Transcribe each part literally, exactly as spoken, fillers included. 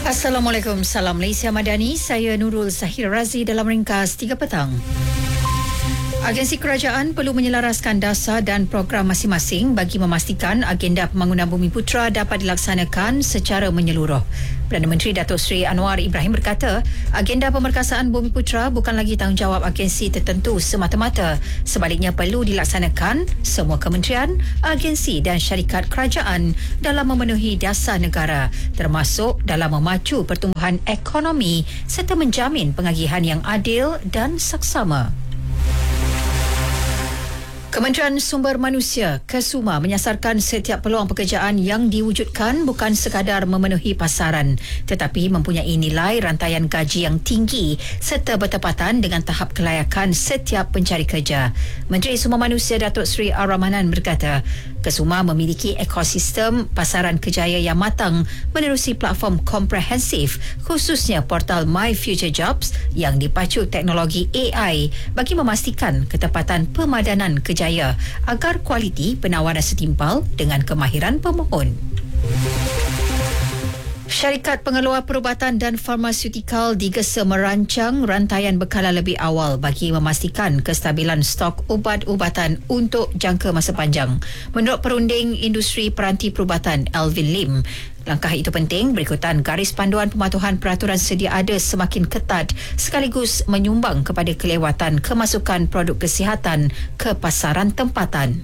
Assalamualaikum, salam Malaysia Madani. Saya Nurul Zahir Razi dalam ringkas tiga petang. Agensi kerajaan perlu menyelaraskan dasar dan program masing-masing bagi memastikan agenda pembangunan Bumiputera dapat dilaksanakan secara menyeluruh. Perdana Menteri Datuk Seri Anwar Ibrahim berkata, agenda pemerkasaan Bumiputera bukan lagi tanggungjawab agensi tertentu semata-mata. Sebaliknya perlu dilaksanakan semua kementerian, agensi dan syarikat kerajaan dalam memenuhi dasar negara, termasuk dalam memacu pertumbuhan ekonomi serta menjamin pengagihan yang adil dan saksama. Kementerian Sumber Manusia KESUMA menyasarkan setiap peluang pekerjaan yang diwujudkan bukan sekadar memenuhi pasaran tetapi mempunyai nilai rantaian gaji yang tinggi serta bertepatan dengan tahap kelayakan setiap pencari kerja. Menteri Sumber Manusia Datuk Seri Ar-Rahmanan berkata, KESUMA memiliki ekosistem pasaran kerjaya yang matang menerusi platform komprehensif khususnya portal My Future Jobs yang dipacu teknologi A I bagi memastikan ketepatan pemadanan kerjaya agar kualiti penawaran setimpal dengan kemahiran pemohon. Syarikat pengeluar perubatan dan farmaseutikal digesa merancang rantaian bekalan lebih awal bagi memastikan kestabilan stok ubat-ubatan untuk jangka masa panjang. Menurut perunding industri peranti perubatan Alvin Lim, langkah itu penting berikutan garis panduan pematuhan peraturan sedia ada semakin ketat sekaligus menyumbang kepada kelewatan kemasukan produk kesihatan ke pasaran tempatan.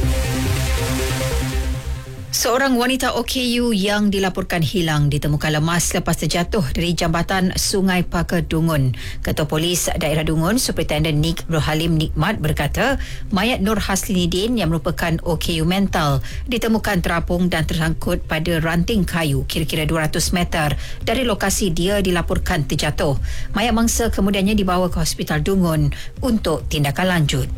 Seorang wanita O K U yang dilaporkan hilang ditemukan lemas lepas terjatuh dari jambatan Sungai Pakar Dungun. Ketua Polis Daerah Dungun, Superintendent Nik Rohalim Nikmat berkata, mayat Nur Haslinidin yang merupakan O K U mental ditemukan terapung dan tersangkut pada ranting kayu kira-kira dua ratus meter dari lokasi dia dilaporkan terjatuh. Mayat mangsa kemudiannya dibawa ke Hospital Dungun untuk tindakan lanjut.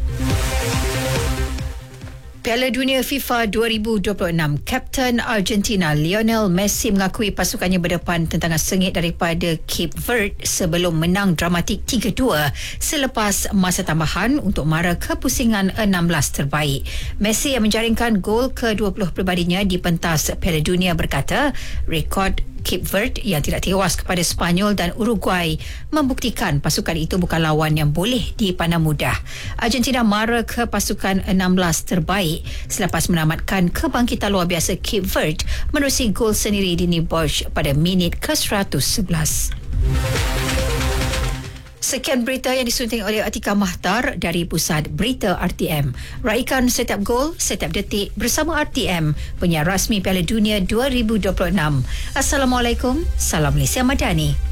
Piala Dunia FIFA dua ribu dua puluh enam, Kapten Argentina Lionel Messi mengakui pasukannya berdepan tentangan sengit daripada Cape Verde sebelum menang dramatik tiga dua selepas masa tambahan untuk mara kepusingan enam belas terbaik. Messi yang menjaringkan gol ke dua puluh peribadinya di pentas Piala Dunia berkata, rekod Cape Verde yang tidak tewas kepada Spanyol dan Uruguay membuktikan pasukan itu bukan lawan yang boleh dipandang mudah. Argentina mara ke pasukan enam belas terbaik selepas menamatkan kebangkitan luar biasa Cape Verde menerusi gol sendiri Dini Borg pada minit ke seratus sebelas. Sekian berita yang disunting oleh Atika Mahtar dari Pusat Berita R T M. Raikan setiap gol, setiap detik bersama R T M, penyiar rasmi Piala Dunia dua ribu dua puluh enam. Assalamualaikum, salam Malaysia Madani.